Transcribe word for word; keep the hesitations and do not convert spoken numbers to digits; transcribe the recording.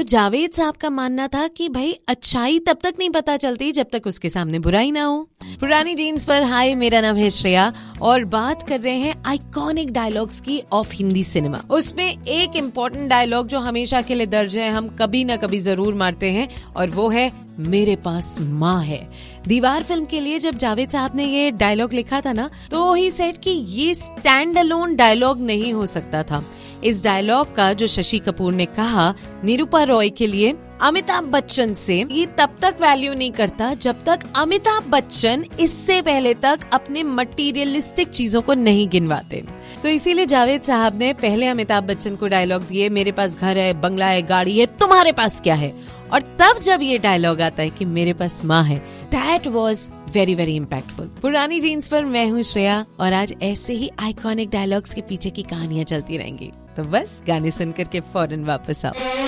जावेद साहब का मानना था कि भाई अच्छाई तब तक नहीं पता चलती जब तक उसके सामने बुराई ना हो। पुरानी जीन्स पर हाय, मेरा नाम है श्रेया और बात कर रहे हैं आइकॉनिक डायलॉग्स की ऑफ हिंदी सिनेमा। उसमें एक इम्पोर्टेंट डायलॉग जो हमेशा के लिए दर्ज है, हम कभी ना कभी जरूर मारते हैं, और वो है मेरे पास माँ है। दीवार फिल्म के लिए जब जावेद साहब ने ये डायलॉग लिखा था ना, तो ही सेड कि ये स्टैंड अलोन डायलॉग नहीं हो सकता था। इस डायलॉग का जो शशि कपूर ने कहा निरूपा रॉय के लिए अमिताभ बच्चन से, ये तब तक वैल्यू नहीं करता जब तक अमिताभ बच्चन इससे पहले तक अपने मटीरियलिस्टिक चीजों को नहीं गिनवाते। तो इसीलिए जावेद साहब ने पहले अमिताभ बच्चन को डायलॉग दिए, मेरे पास घर है, बंगला है, गाड़ी है, तुम्हारे पास क्या है। और तब जब ये डायलॉग आता है कि मेरे पास माँ है, that was very very impactful. पुरानी जीन्स पर मैं हूँ श्रेया और आज ऐसे ही आइकॉनिक डायलॉग्स के पीछे की कहानियां चलती रहेंगी। तो बस गाने सुनकर के फौरन वापस आओ।